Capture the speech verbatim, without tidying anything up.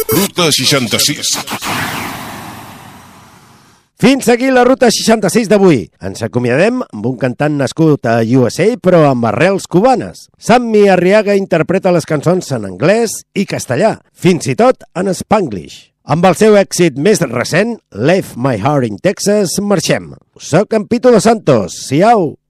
Ruta seixanta-sis. Fins aquí la Ruta seixanta-sis d'avui. Ens acomiadem amb un cantant nascut a U S A, però amb arrels cubanes. Sammy Arriaga interpreta les cançons en anglès i castellà, fins i tot en spanglish. Amb el seu èxit més recent, Left My Heart in Texas, marxem. Soc en Pitu Dos Santos. Siau!